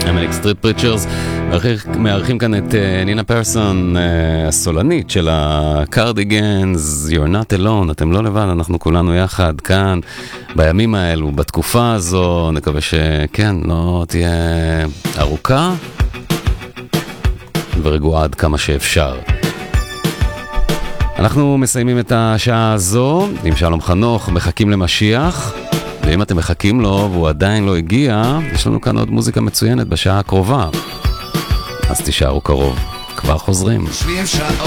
המניק סטריט פריצ'רס מארחים כאן את נינה פרסון, הסולנית של הקרדיגנס. You're not alone, אתם לא לבד, אנחנו כולנו יחד כאן בימים האלו, בתקופה הזו. נקווה שכן, לא תהיה ארוכה ורגועה עד כמה שאפשר. אנחנו מסיימים את השעה הזו עם שלום חנוך, מחכים למשיח. ואם אתם מחכים לו והוא עדיין לא הגיע, יש לנו כאן עוד מוזיקה מצוינת בשעה הקרובה. אז תישארו קרוב, כבר חוזרים. 70 שעות